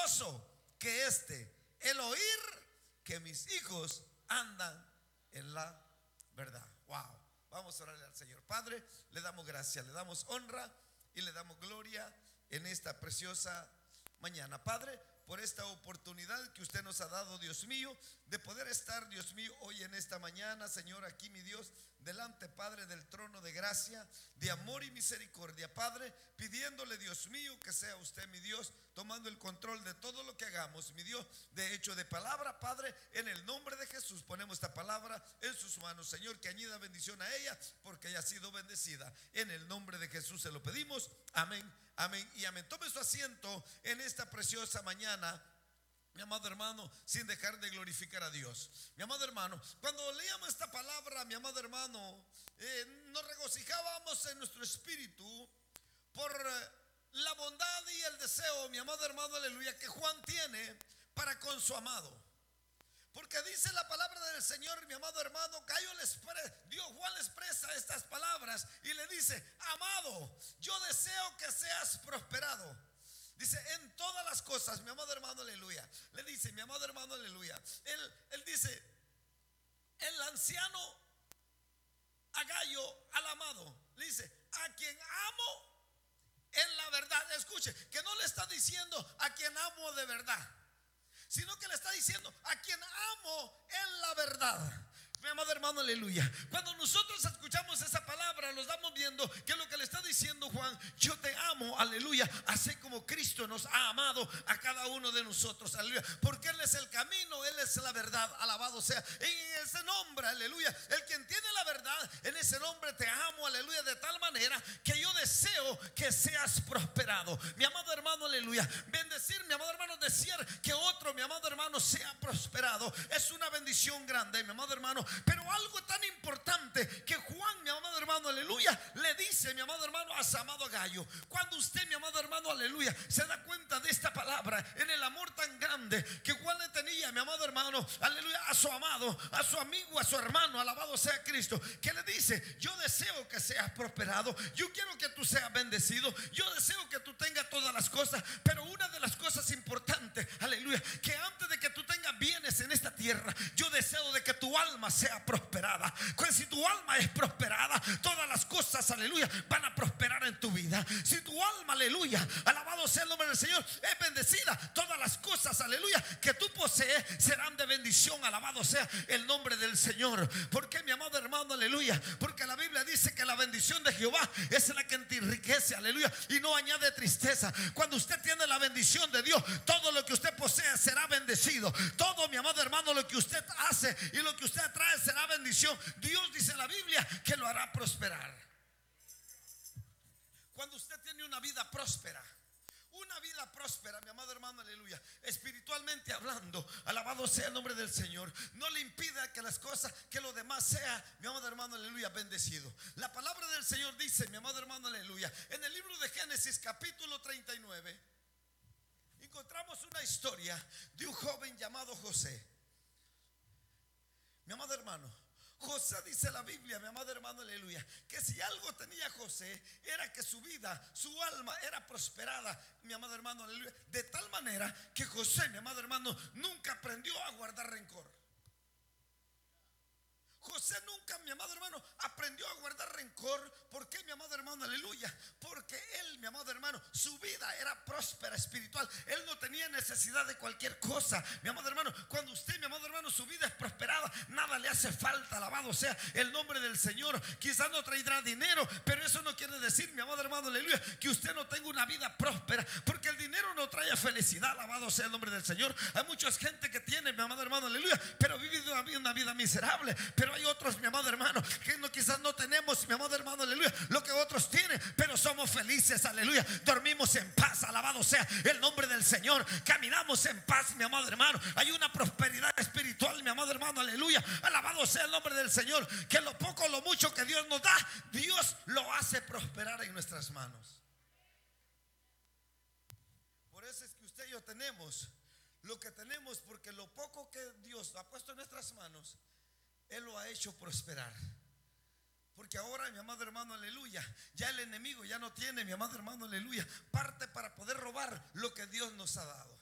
gozo que el oír que mis hijos andan en la verdad. Wow. Vamos a orarle al Señor. Padre, le damos gracias, le damos honra y le damos gloria en esta preciosa mañana. Padre, por esta oportunidad que usted nos ha dado, Dios mío, de poder estar, Dios mío, hoy en esta mañana, Señor, aquí, mi Dios, delante, Padre, del trono de gracia, de amor y misericordia, Padre, pidiéndole, Dios mío, que sea usted, mi Dios, tomando el control de todo lo que hagamos, mi Dios, de hecho, de palabra, Padre, en el nombre de Jesús, ponemos esta palabra en sus manos, Señor, que añada bendición a ella, porque ella ha sido bendecida. En el nombre de Jesús se lo pedimos, amén, amén y amén. Tome su asiento en esta preciosa mañana, mi amado hermano, sin dejar de glorificar a Dios. Mi amado hermano, cuando leíamos esta palabra, mi amado hermano, nos regocijábamos en nuestro espíritu por la bondad y el deseo, mi amado hermano, aleluya, que Juan tiene para con su amado. Porque dice la palabra del Señor, mi amado hermano, Juan le expresa estas palabras y le dice: amado, yo deseo que seas prosperado. Dice, en todas las cosas, mi amado hermano, aleluya. Le dice, mi amado hermano, aleluya. Él dice, el anciano a Gallo, al amado, le dice, a quien amo en la verdad. Escuche, que no le está diciendo a quien amo de verdad, sino que le está diciendo a quien amo en la verdad. Mi amado hermano, aleluya. Cuando nosotros escuchamos esa palabra, nos estamos viendo que lo que le está diciendo Juan: yo te amo, aleluya, así como Cristo nos ha amado a cada uno de nosotros, aleluya. Porque Él es el camino, Él es la verdad, alabado sea. En ese nombre, aleluya, el quien tiene la verdad, en ese nombre te amo, aleluya, de tal manera que yo deseo que seas prosperado. Mi amado hermano, aleluya. Bendecir, mi amado hermano, decir que otro, mi amado hermano, sea prosperado, es una bendición grande, mi amado hermano. Pero algo tan importante que Juan, mi amado hermano, aleluya, le dice, mi amado hermano, a su amado Gallo. Cuando usted, mi amado hermano, aleluya, se da cuenta de esta palabra, en el amor tan grande que Juan le tenía, mi amado hermano, aleluya, a su amado, a su amigo, a su hermano, alabado sea Cristo, que le dice: yo deseo que seas prosperado, yo quiero que tú seas bendecido, yo deseo que tú tengas todas las cosas. Pero una de las cosas importantes, aleluya, que antes de que tú tengas bienes en esta tierra, yo deseo de que tu alma sea prosperada. Pues si tu alma es prosperada, todas las cosas, aleluya, van a prosperar en tu vida. Si tu alma, aleluya, alabado sea el nombre del Señor, es bendecida, todas las cosas, aleluya, que tú posees serán de bendición, alabado sea el nombre del Señor. ¿Por qué, mi amado hermano, aleluya? Porque la Biblia dice que la bendición de Jehová es la que te enriquece, aleluya, y no añade tristeza. Cuando usted tiene la bendición de Dios, todo lo que usted posee será bendecido. Todo, mi amado hermano, lo que usted hace y lo que usted trae será bendición. Dios dice en la Biblia que lo hará prosperar. Cuando usted tiene una vida próspera, mi amado hermano, aleluya, espiritualmente hablando, alabado sea el nombre del Señor, no le impida que las cosas, que lo demás sea, mi amado hermano, aleluya, bendecido. La palabra del Señor dice, mi amado hermano, aleluya, en el libro de Génesis capítulo 39, encontramos una historia de un joven llamado José. Mi amado hermano, José, dice la Biblia, mi amado hermano, aleluya, que si algo tenía José, era que su vida, su alma era prosperada, mi amado hermano, aleluya, de tal manera que José, mi amado hermano, nunca aprendió a guardar rencor. José nunca, mi amado hermano, aprendió a guardar rencor. ¿Por qué, mi amado hermano? Aleluya. Porque él, mi amado hermano, su vida era próspera espiritual. Él no tenía necesidad de cualquier cosa. Mi amado hermano, cuando usted, mi amado hermano, su vida es prosperada, nada le hace falta. Alabado sea el nombre del Señor. Quizás no traerá dinero, pero eso no quiere decir, mi amado hermano, aleluya, que usted no tenga una vida próspera. Porque el dinero no trae felicidad. Alabado sea el nombre del Señor. Hay mucha gente que tiene, mi amado hermano, aleluya, pero vive una vida miserable. Pero hay otros, mi amado hermano, que quizás no tenemos, mi amado hermano, aleluya, lo que otros tienen, pero somos felices, aleluya. Dormimos en paz, alabado sea el nombre del Señor. Caminamos en paz, mi amado hermano. Hay una prosperidad espiritual, mi amado hermano, aleluya. Alabado sea el nombre del Señor. Que lo poco o lo mucho que Dios nos da, Dios lo hace prosperar en nuestras manos. Por eso es que usted y yo tenemos lo que tenemos, porque lo poco que Dios ha puesto en nuestras manos, Él lo ha hecho prosperar. Porque ahora, mi amado hermano, aleluya, ya el enemigo ya no tiene, mi amado hermano, aleluya, parte para poder robar lo que Dios nos ha dado.